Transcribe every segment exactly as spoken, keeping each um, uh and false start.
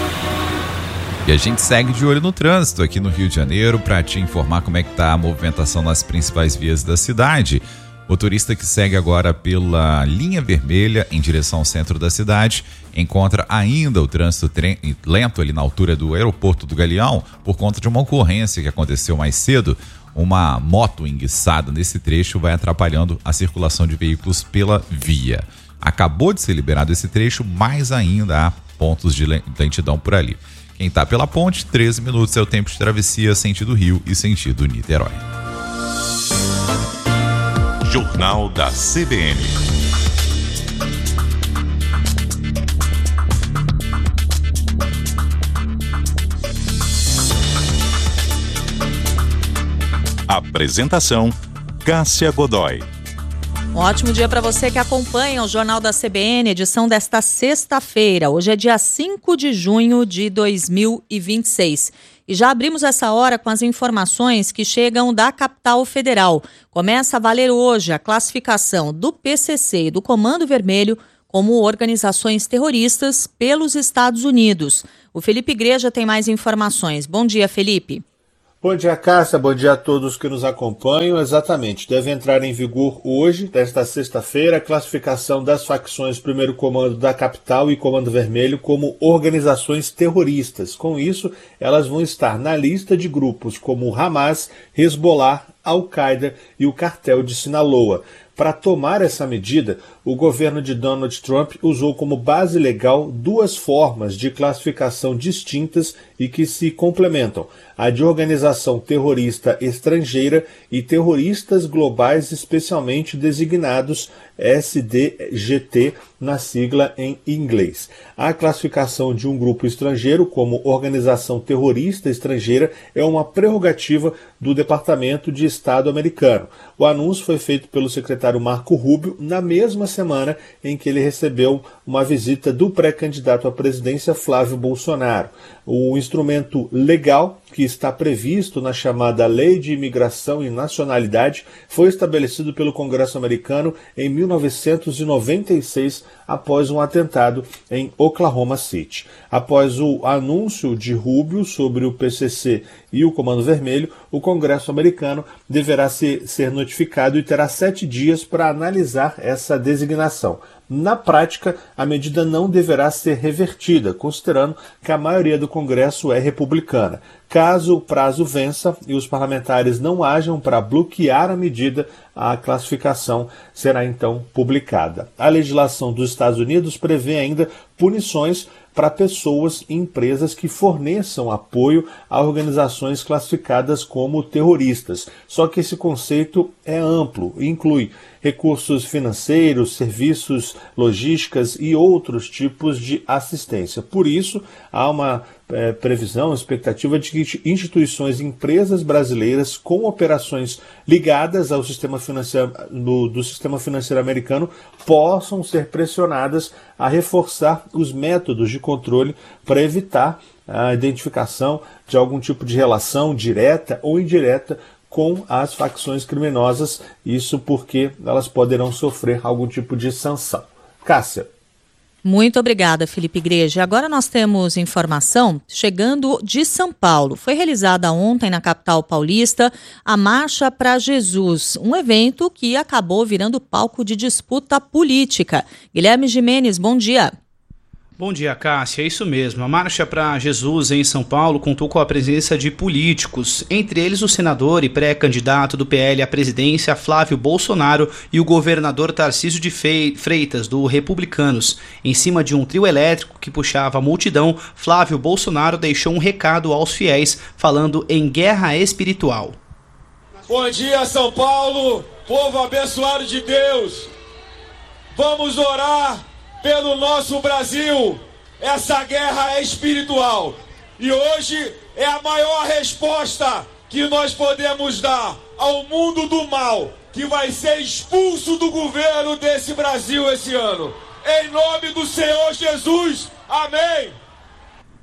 E a gente segue de olho no trânsito aqui no Rio de Janeiro para te informar como é que está a movimentação nas principais vias da cidade. Motorista que segue agora pela linha vermelha em direção ao centro da cidade encontra ainda o trânsito tre- lento ali na altura do aeroporto do Galeão por conta de uma ocorrência que aconteceu mais cedo. Uma moto enguiçada nesse trecho vai atrapalhando a circulação de veículos pela via. Acabou de ser liberado esse trecho, mas ainda há pontos de lentidão por ali. Quem está pela ponte, treze minutos é o tempo de travessia sentido Rio e sentido Niterói. Jornal da C B N. Apresentação: Cássia Godoy. Um ótimo dia para você que acompanha o Jornal da C B N, edição desta sexta-feira. Hoje é dia cinco de junho de dois mil e vinte e seis. E já abrimos essa hora com as informações que chegam da capital federal. Começa a valer hoje a classificação do P C C e do Comando Vermelho como organizações terroristas pelos Estados Unidos. O Felipe Igreja tem mais informações. Bom dia, Felipe. Bom dia, Cássia. Bom dia a todos que nos acompanham. Exatamente, deve entrar em vigor hoje, desta sexta-feira, a classificação das facções Primeiro Comando da Capital e Comando Vermelho como organizações terroristas. Com isso, elas vão estar na lista de grupos como o Hamas, Hezbollah, Al-Qaeda e o Cartel de Sinaloa. Para tomar essa medida, o governo de Donald Trump usou como base legal duas formas de classificação distintas e que se complementam: a de organização terrorista estrangeira e terroristas globais especialmente designados, S D G T, na sigla em inglês. A classificação de um grupo estrangeiro como organização terrorista estrangeira é uma prerrogativa do Departamento de Estado americano. O anúncio foi feito pelo secretário Marco Rubio na mesma semana em que ele recebeu uma visita do pré-candidato à presidência Flávio Bolsonaro. O instrumento legal que está previsto na chamada Lei de Imigração e Nacionalidade foi estabelecido pelo Congresso americano em mil novecentos e noventa e seis, após um atentado em Oklahoma City. Após o anúncio de Rubio sobre o P C C e o Comando Vermelho, o Congresso americano deverá ser, ser notificado e terá sete dias para analisar essa designação. Na prática, a medida não deverá ser revertida, considerando que a maioria do Congresso é republicana. Caso o prazo vença e os parlamentares não hajam para bloquear a medida, a classificação será então publicada. A legislação dos Estados Unidos prevê ainda punições para pessoas e empresas que forneçam apoio a organizações classificadas como terroristas. Só que esse conceito é amplo e inclui recursos financeiros, serviços, logísticas e outros tipos de assistência. Por isso, há uma é, previsão, expectativa de que instituições e empresas brasileiras com operações ligadas ao sistema financeiro, do, do sistema financeiro americano possam ser pressionadas a reforçar os métodos de controle para evitar a identificação de algum tipo de relação direta ou indireta com as facções criminosas, isso porque elas poderão sofrer algum tipo de sanção. Cássia. Muito obrigada, Felipe Igreja. Agora nós temos informação chegando de São Paulo. Foi realizada ontem na capital paulista a Marcha para Jesus, um evento que acabou virando palco de disputa política. Guilherme Gimenez, bom dia. Bom dia, Cássia. É isso mesmo. A Marcha para Jesus em São Paulo contou com a presença de políticos, entre eles o senador e pré-candidato do P L à presidência Flávio Bolsonaro e o governador Tarcísio de Freitas, do Republicanos. Em cima de um trio elétrico que puxava a multidão, Flávio Bolsonaro deixou um recado aos fiéis, falando em guerra espiritual. Bom dia, São Paulo, povo abençoado de Deus. Vamos orar pelo nosso Brasil. Essa guerra é espiritual e hoje é a maior resposta que nós podemos dar ao mundo do mal, que vai ser expulso do governo desse Brasil esse ano. Em nome do Senhor Jesus, amém.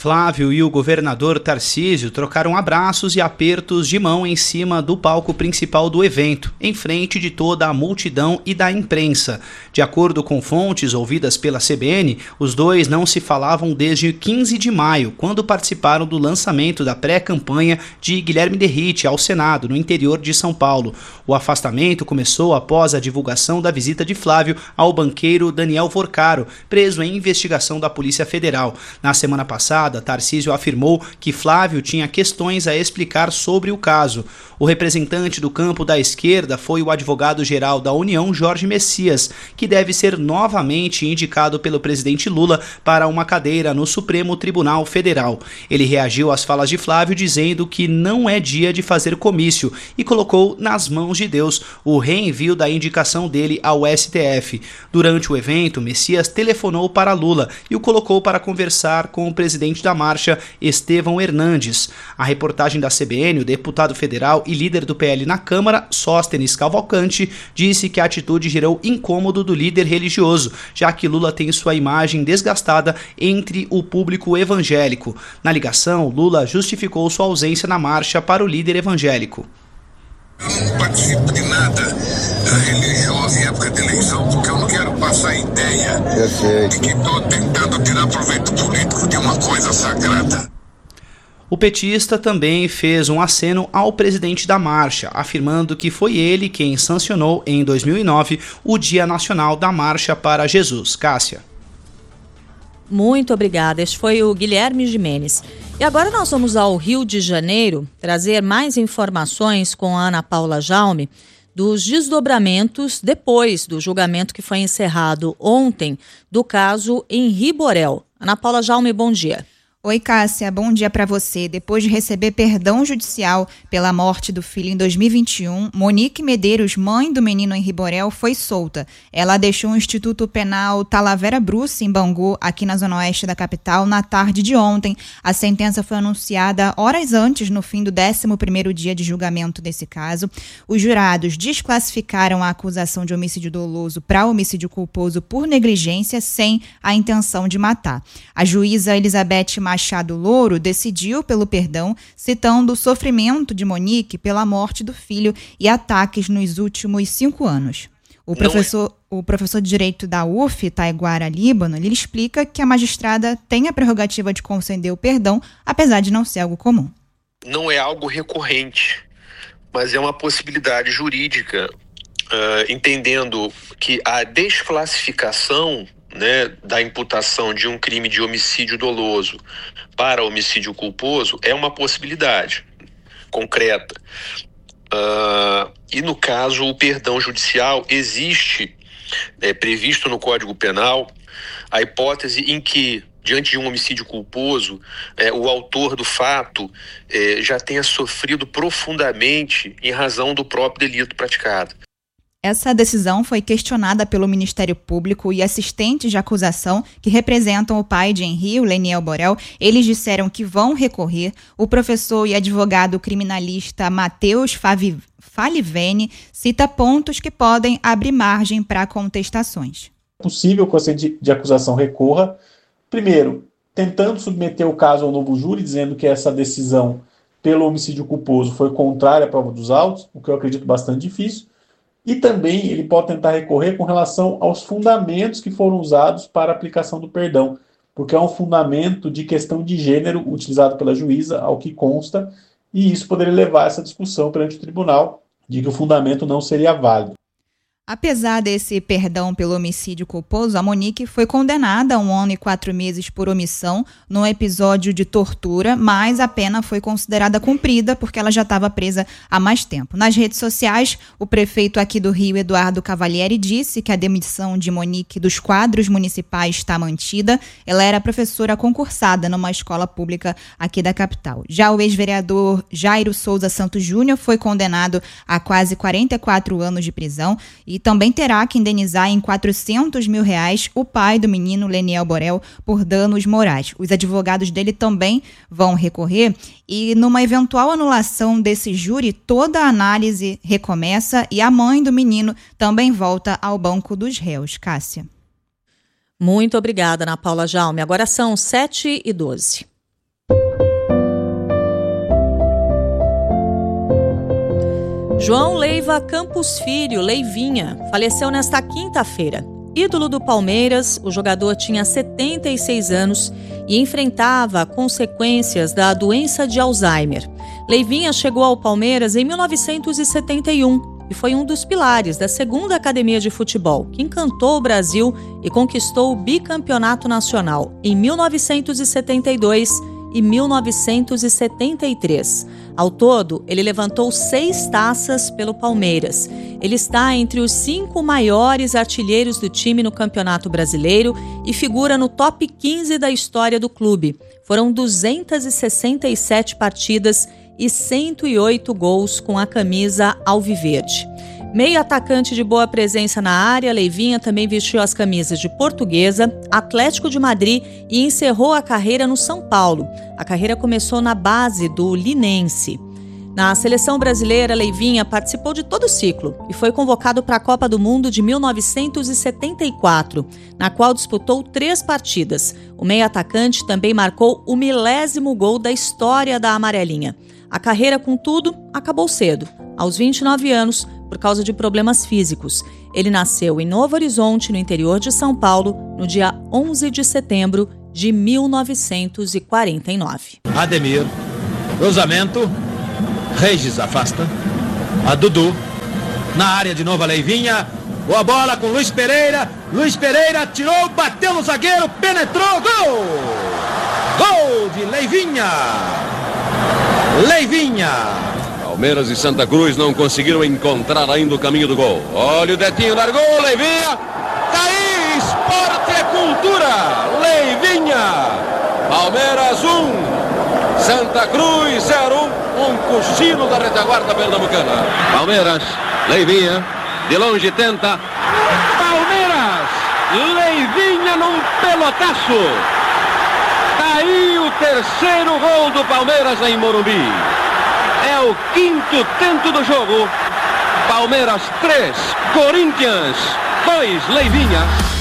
Flávio e o governador Tarcísio trocaram abraços e apertos de mão em cima do palco principal do evento, em frente de toda a multidão e da imprensa. De acordo com fontes ouvidas pela C B N, os dois não se falavam desde quinze de maio, quando participaram do lançamento da pré-campanha de Guilherme Derrite ao Senado, no interior de São Paulo. O afastamento começou após a divulgação da visita de Flávio ao banqueiro Daniel Vorcaro, preso em investigação da Polícia Federal. Na semana passada, Tarcísio afirmou que Flávio tinha questões a explicar sobre o caso. O representante do campo da esquerda foi o advogado-geral da União, Jorge Messias, que deve ser novamente indicado pelo presidente Lula para uma cadeira no Supremo Tribunal Federal. Ele reagiu às falas de Flávio dizendo que não é dia de fazer comício e colocou nas mãos de Deus o reenvio da indicação dele ao S T F. Durante o evento, Messias telefonou para Lula e o colocou para conversar com o presidente da marcha, Estevão Hernandes. A reportagem da C B N, o deputado federal e líder do P L na Câmara, Sóstenes Cavalcante, disse que a atitude gerou incômodo do líder religioso, já que Lula tem sua imagem desgastada entre o público evangélico. Na ligação, Lula justificou sua ausência na marcha para o líder evangélico. Eu não participo de nada religioso em época de eleição, porque eu não quero passar a ideia de que estou tentando tirar proveito político de uma coisa sagrada. O petista também fez um aceno ao presidente da marcha, afirmando que foi ele quem sancionou em dois mil e nove o Dia Nacional da Marcha para Jesus. Cássia. Muito obrigada. Este foi o Guilherme Gimenez. E agora nós vamos ao Rio de Janeiro trazer mais informações com a Ana Paula Jaume dos desdobramentos depois do julgamento que foi encerrado ontem do caso Henri Borel. Ana Paula Jaume, bom dia. Oi, Cássia, bom dia para você. Depois de receber perdão judicial pela morte do filho em dois mil e vinte e um, Monique Medeiros, mãe do menino Henri Borel, foi solta. Ela deixou o Instituto Penal Talavera Bruce, em Bangu, aqui na zona oeste da capital, na tarde de ontem. A sentença foi anunciada horas antes, no fim do décimo primeiro dia de julgamento desse caso. Os jurados desclassificaram a acusação de homicídio doloso para homicídio culposo por negligência sem a intenção de matar. A juíza Elizabeth Machado Louro decidiu pelo perdão, citando o sofrimento de Monique pela morte do filho e ataques nos últimos cinco anos. O professor, o professor de Direito da U F, Taiguara Líbano, ele explica que a magistrada tem a prerrogativa de conceder o perdão, apesar de não ser algo comum. Não é algo recorrente, mas é uma possibilidade jurídica, uh, entendendo que a desclassificação, né, da imputação de um crime de homicídio doloso para homicídio culposo é uma possibilidade concreta. Uh, e no caso, o perdão judicial existe, é, previsto no Código Penal, a hipótese em que, diante de um homicídio culposo, é, o autor do fato é, já tenha sofrido profundamente em razão do próprio delito praticado. Essa decisão foi questionada pelo Ministério Público e assistentes de acusação que representam o pai de Henri, o Leniel Borel. Eles disseram que vão recorrer. O professor e advogado criminalista Matheus Falivene cita pontos que podem abrir margem para contestações. É possível que o assistente de acusação recorra, primeiro, tentando submeter o caso ao novo júri, dizendo que essa decisão pelo homicídio culposo foi contrária à prova dos autos, o que eu acredito bastante difícil. E também ele pode tentar recorrer com relação aos fundamentos que foram usados para a aplicação do perdão, porque é um fundamento de questão de gênero utilizado pela juíza, ao que consta, e isso poderia levar a essa discussão perante o tribunal de que o fundamento não seria válido. Apesar desse perdão pelo homicídio culposo, a Monique foi condenada a um ano e quatro meses por omissão num episódio de tortura, mas a pena foi considerada cumprida porque ela já estava presa há mais tempo. Nas redes sociais, o prefeito aqui do Rio, Eduardo Cavalieri, disse que a demissão de Monique dos quadros municipais está mantida. Ela era professora concursada numa escola pública aqui da capital. Já o ex-vereador Jairo Souza Santos Júnior foi condenado a quase quarenta e quatro anos de prisão e E também terá que indenizar em quatrocentos mil reais o pai do menino Leniel Borel por danos morais. Os advogados dele também vão recorrer e numa eventual anulação desse júri, toda a análise recomeça e a mãe do menino também volta ao banco dos réus. Cássia. Muito obrigada, Ana Paula Jaume. Agora são sete e doze. João Leiva Campos Filho, Leivinha, faleceu nesta quinta-feira. Ídolo do Palmeiras, o jogador tinha setenta e seis anos e enfrentava consequências da doença de Alzheimer. Leivinha chegou ao Palmeiras em mil novecentos e setenta e um e foi um dos pilares da segunda academia de futebol, que encantou o Brasil e conquistou o bicampeonato nacional em mil novecentos e setenta e dois e mil novecentos e setenta e três. Ao todo, ele levantou seis taças pelo Palmeiras. Ele está entre os cinco maiores artilheiros do time no Campeonato Brasileiro e figura no top quinze da história do clube. Foram duzentas e sessenta e sete partidas e cento e oito gols com a camisa alviverde. Meio atacante de boa presença na área, Leivinha também vestiu as camisas de Portuguesa, Atlético de Madrid e encerrou a carreira no São Paulo. A carreira começou na base do Linense. Na seleção brasileira, Leivinha participou de todo o ciclo e foi convocado para a Copa do Mundo de mil novecentos e setenta e quatro, na qual disputou três partidas. O meio-atacante também marcou o milésimo gol da história da amarelinha. A carreira, contudo, acabou cedo, aos vinte e nove anos, por causa de problemas físicos. Ele nasceu em Novo Horizonte, no interior de São Paulo, no dia onze de setembro de mil novecentos e quarenta e nove. Ademir, cruzamento, Regis afasta, a Dudu, na área de novo a Leivinha, boa bola com Luiz Pereira, Luiz Pereira tirou, bateu no zagueiro, penetrou, gol! Gol de Leivinha! Leivinha! Palmeiras e Santa Cruz não conseguiram encontrar ainda o caminho do gol. Olha o Detinho, largou, Leivinha! Tá aí, esporte é cultura! Leivinha! Palmeiras um, Santa Cruz zero, um cochilo da retaguarda pernambucana. Palmeiras, Leivinha, de longe tenta. Palmeiras, Leivinha num pelotaço. Tá aí o terceiro gol do Palmeiras em Morumbi. É o quinto tento do jogo. Palmeiras três, Corinthians dois, Leivinha.